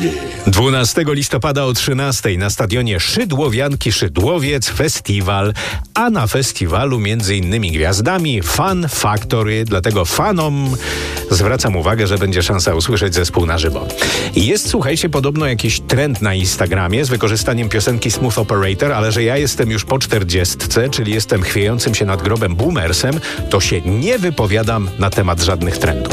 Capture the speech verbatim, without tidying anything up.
dwunastego listopada o trzynastej na stadionie Szydłowianki Szydłowiec festiwal, a na festiwalu między innymi gwiazdami Fan Factory, dlatego fanom zwracam uwagę, że będzie szansa usłyszeć zespół na żywo. Jest, słuchajcie, podobno jakiś trend na Instagramie z wykorzystaniem piosenki Smooth Operator, ale że ja jestem już po czterdziestce, czyli jestem chwiejącym się nad grobem boomersem, to się nie wypowiadam na temat żadnych trendów.